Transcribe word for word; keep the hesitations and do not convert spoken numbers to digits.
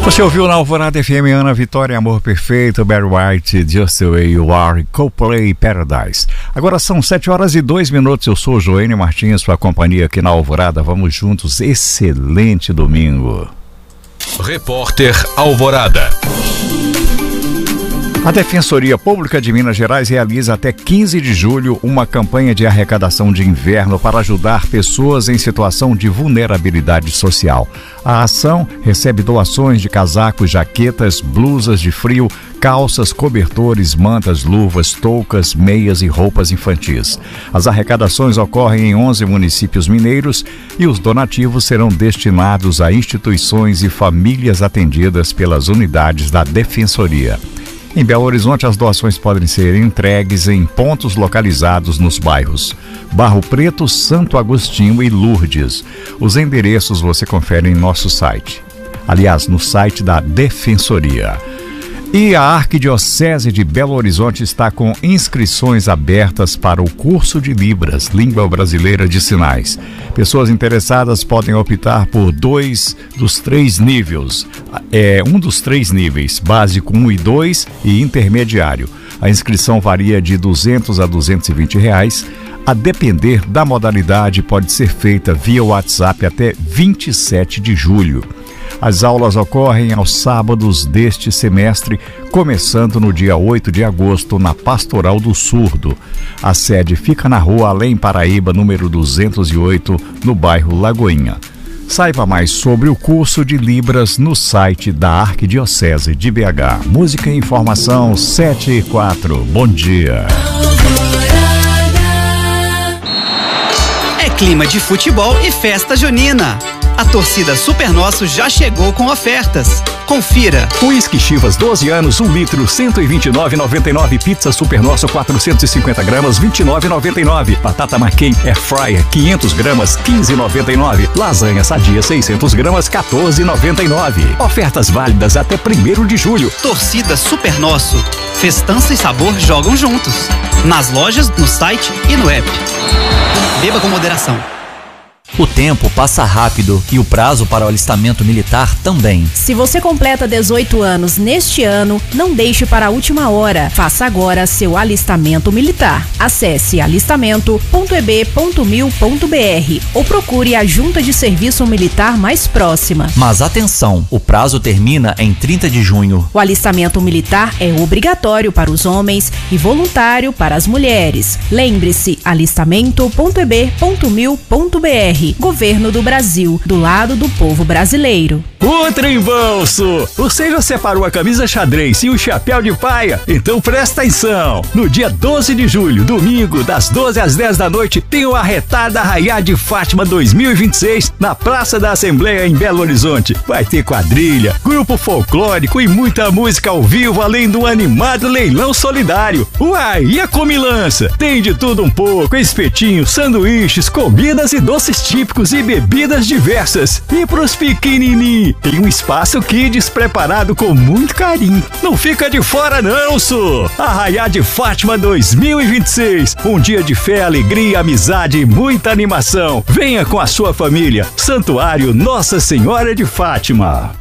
Você ouviu na Alvorada F M Ana Vitória, Amor Perfeito, Barry White, Just the Way You Are, Coldplay, Paradise. Agora são sete horas e dois minutos, eu sou o Joênio Martins, sua companhia aqui na Alvorada, vamos juntos, excelente domingo. Repórter Alvorada. A Defensoria Pública de Minas Gerais realiza até quinze de julho uma campanha de arrecadação de inverno para ajudar pessoas em situação de vulnerabilidade social. A ação recebe doações de casacos, jaquetas, blusas de frio, calças, cobertores, mantas, luvas, toucas, meias e roupas infantis. As arrecadações ocorrem em onze municípios mineiros e os donativos serão destinados a instituições e famílias atendidas pelas unidades da Defensoria. Em Belo Horizonte, as doações podem ser entregues em pontos localizados nos bairros Barro Preto, Santo Agostinho e Lourdes. Os endereços você confere em nosso site. Aliás, no site da Defensoria. E a Arquidiocese de Belo Horizonte está com inscrições abertas para o curso de Libras, Língua Brasileira de Sinais. Pessoas interessadas podem optar por dois dos três níveis, é, um dos três níveis, básico um e dois e intermediário. A inscrição varia de duzentos a duzentos e vinte reais. A depender da modalidade, pode ser feita via WhatsApp até vinte e sete de julho. As aulas ocorrem aos sábados deste semestre, começando no dia oito de agosto, na Pastoral do Surdo. A sede fica na rua Além Paraíba, número duzentos e oito, no bairro Lagoinha. Saiba mais sobre o curso de Libras no site da Arquidiocese de B H. Música e informação sete e quatro. Bom dia. É clima de futebol e festa junina. A torcida Super Nosso já chegou com ofertas. Confira. Whisky Chivas doze anos, um litro, cento e vinte e nove reais e noventa e nove. Pizza Super Nosso quatrocentos e cinquenta gramas, vinte e nove reais e noventa e nove. Batata McCain Air Fryer quinhentas gramas, quinze reais e noventa e nove. Lasanha Sadia seiscentas gramas, quatorze reais e noventa e nove. Ofertas válidas até primeiro de julho. Torcida Super Nosso. Festança e sabor jogam juntos. Nas lojas, no site e no app. Beba com moderação. O tempo passa rápido e o prazo para o alistamento militar também. Se você completa dezoito anos neste ano, não deixe para a última hora. Faça agora seu alistamento militar. Acesse alistamento ponto e b ponto mil ponto b r ou procure a junta de serviço militar mais próxima. Mas atenção, o prazo termina em trinta de junho. O alistamento militar é obrigatório para os homens e voluntário para as mulheres. Lembre-se, alistamento ponto e b ponto mil ponto b r. Governo do Brasil, do lado do povo brasileiro. O Trembolso! Você já separou a camisa xadrez e o chapéu de paia? Então presta atenção! No dia doze de julho, domingo, das doze às dez da noite, tem o Arretada Arraiá de Fátima dois mil e vinte e seis na Praça da Assembleia em Belo Horizonte. Vai ter quadrilha, grupo folclórico e muita música ao vivo, além do animado leilão solidário. Uai, e a comilança? Tem de tudo um pouco, espetinhos, sanduíches, comidas e doces típicos e bebidas diversas. E pros pequenininhos, tem um espaço kids preparado com muito carinho. Não fica de fora não, sô! Arraiá de Fátima dois mil e vinte e seis. Um dia de fé, alegria, amizade e muita animação. Venha com a sua família. Santuário Nossa Senhora de Fátima.